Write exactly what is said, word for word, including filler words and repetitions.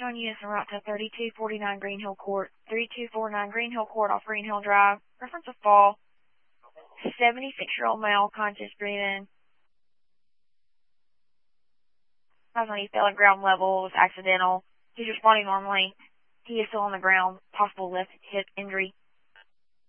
showing units en route to thirty-two forty-nine Green Hill Court. thirty-two forty-nine Green Hill Court off Green Hill Drive. Reference of fall. seventy-six-year-old male, conscious, breathing. That's when he fell at ground level. It was accidental. He's responding normally. He is still on the ground. Possible left hip injury.